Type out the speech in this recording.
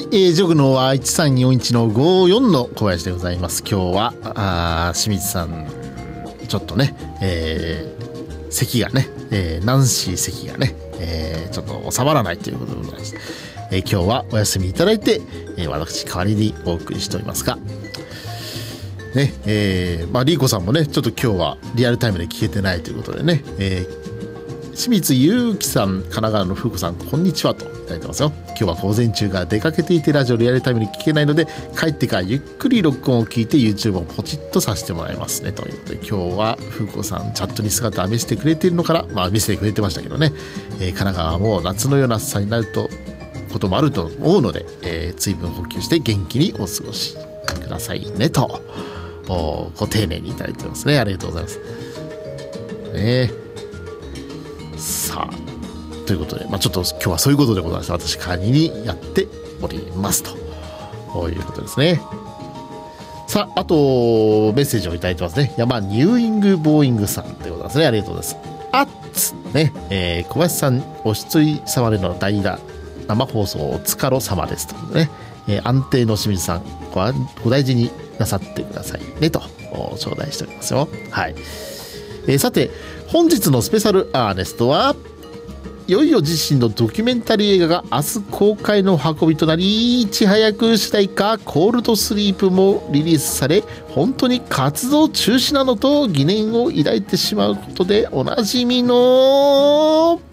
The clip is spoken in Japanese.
ジョグのは1341の54の小林でございます。今日は清水さんちょっとね、咳がね、ナンシー咳がね、ちょっと収まらないということでございます。今日はお休みいただいて、私代わりにお送りしておりますがね、リーコさんもねちょっと今日はリアルタイムで聞けてないということでね、清水祐樹さん、神奈川の風子さん、こんにちはといただいてますよ。今日は午前中が出かけていてラジオリアルタイムに聞けないので、帰ってからゆっくり録音を聞いて YouTube をポチッとさせてもらいますねということで、今日は風子さんチャットに姿を見せてくれているのから、見せてくれてましたけどね、神奈川も夏のような暑さになることもあると思うので、水分補給して元気にお過ごしくださいねとご丁寧にいただいてますね。ありがとうございますさあということで、ちょっと今日はそういうことでございます。私代わりにやっておりますということですね。さあ、あとメッセージをいただいてますね。ニューイングボーイングさんでございますね。ありがとうございます。小林さんお一人様での代打生放送お疲れ様ですとね、安定の清水さんご大事になさってくださいねと頂戴しておりますよ。はい。さて本日のスペシャルアーネストはいよいよ自身のドキュメンタリー映画が明日公開の運びとなり、いち早く主題歌コールドスリープもリリースされ、本当に活動中止なのと疑念を抱いてしまうことでおなじみの